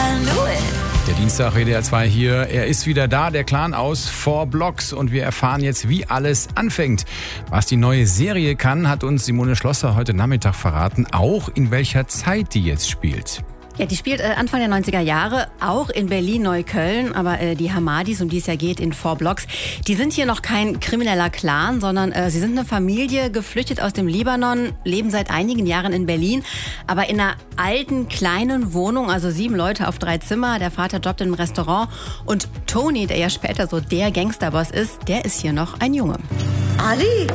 I knew it. Der Dienstag WDR 2 hier. Er ist wieder da, der Clan aus 4 Blocks. Und wir erfahren jetzt, wie alles anfängt. Was die neue Serie kann, hat uns Simone Schlosser heute Nachmittag verraten. Auch in welcher Zeit die jetzt spielt. Ja, die spielt Anfang der 90er Jahre, auch in Berlin-Neukölln. Aber die Hamadis, um die es ja geht, in 4 Blocks, die sind hier noch kein krimineller Clan, sondern sie sind eine Familie, geflüchtet aus dem Libanon, leben seit einigen Jahren in Berlin, aber in einer alten, kleinen Wohnung, also 7 Leute auf 3 Zimmer. Der Vater jobbt im Restaurant. Und Tony, der ja später so der Gangsterboss ist, der ist hier noch ein Junge. Ali,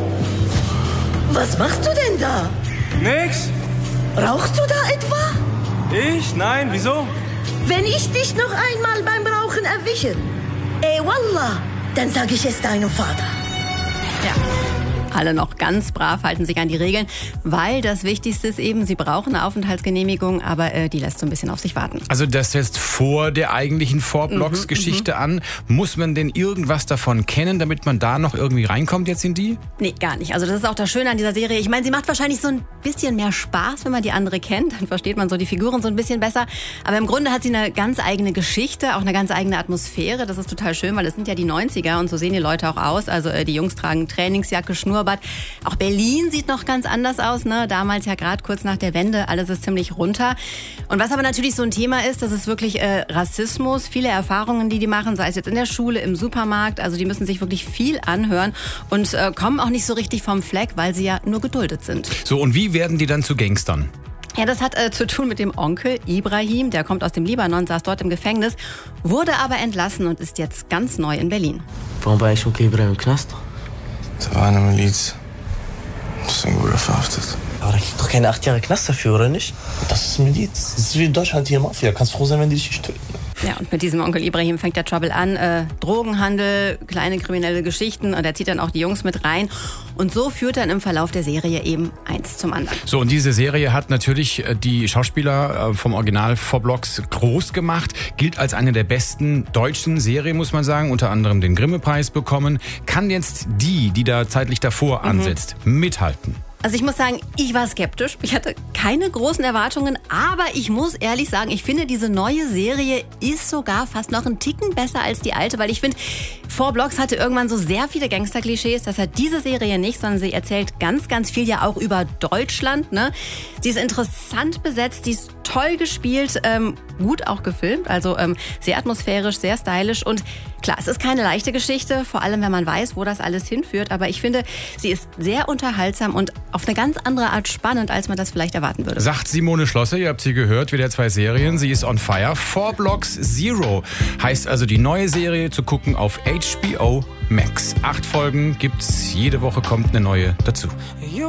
was machst du denn da? Nix. Rauchst du da etwa? Ich? Nein, wieso? Wenn ich dich noch einmal beim Rauchen erwische, wallah, dann sage ich es deinem Vater. Ja. Alle noch ganz brav, halten sich an die Regeln, weil das Wichtigste ist eben, sie brauchen eine Aufenthaltsgenehmigung, aber die lässt so ein bisschen auf sich warten. Also das setzt vor der eigentlichen 4 Blocks-Geschichte an. Muss man denn irgendwas davon kennen, damit man da noch irgendwie reinkommt jetzt in die? Nee, gar nicht. Also das ist auch das Schöne an dieser Serie. Ich meine, sie macht wahrscheinlich so ein bisschen mehr Spaß, wenn man die andere kennt. Dann versteht man so die Figuren so ein bisschen besser. Aber im Grunde hat sie eine ganz eigene Geschichte, auch eine ganz eigene Atmosphäre. Das ist total schön, weil es sind ja die 90er und so sehen die Leute auch aus. Also die Jungs tragen Trainingsjacke, Schnurrbart. Auch Berlin sieht noch ganz anders aus, ne? Damals ja gerade kurz nach der Wende, alles ist ziemlich runter. Und was aber natürlich so ein Thema ist, das ist wirklich Rassismus, viele Erfahrungen, die machen, sei es jetzt in der Schule, im Supermarkt. Also die müssen sich wirklich viel anhören und kommen auch nicht so richtig vom Fleck, weil sie ja nur geduldet sind. So, und wie werden die dann zu Gangstern? Ja, das hat zu tun mit dem Onkel Ibrahim, der kommt aus dem Libanon, saß dort im Gefängnis, wurde aber entlassen und ist jetzt ganz neu in Berlin. Warum war ich Onkel Ibrahim im Knast? Da war eine Miliz. Das ist ein Bruder verhaftet. Aber da gibt doch keine 8 Jahre Knast dafür, oder nicht? Das ist Miliz. Das ist wie in Deutschland hier Mafia. Kannst froh sein, wenn die dich nicht töten. Ja, und mit diesem Onkel Ibrahim fängt der Trouble an. Drogenhandel, kleine kriminelle Geschichten. Und er zieht dann auch die Jungs mit rein. Und so führt dann im Verlauf der Serie eben eins zum anderen. So, und diese Serie hat natürlich die Schauspieler vom Original 4 Blocks groß gemacht. Gilt als eine der besten deutschen Serien, muss man sagen. Unter anderem den Grimme-Preis bekommen. Kann jetzt die da zeitlich davor ansetzt, mithalten? Also ich muss sagen, ich war skeptisch. Ich hatte keine großen Erwartungen, aber ich muss ehrlich sagen, ich finde, diese neue Serie ist sogar fast noch einen Ticken besser als die alte, weil ich finde, 4 Blocks hatte irgendwann so sehr viele Gangster-Klischees. Das hat diese Serie nicht, sondern sie erzählt ganz, ganz viel ja auch über Deutschland, ne? Sie ist interessant besetzt, sie ist toll gespielt, gut auch gefilmt, also sehr atmosphärisch, sehr stylisch und klar, es ist keine leichte Geschichte, vor allem wenn man weiß, wo das alles hinführt, aber ich finde, sie ist sehr unterhaltsam und auf eine ganz andere Art spannend, als man das vielleicht erwarten würde. Sagt Simone Schlosser, ihr habt sie gehört, WDR 2 Serien, sie ist on fire. 4 Blocks Zero heißt also die neue Serie zu gucken auf HBO Max. 8 Folgen gibt's, jede Woche kommt eine neue dazu.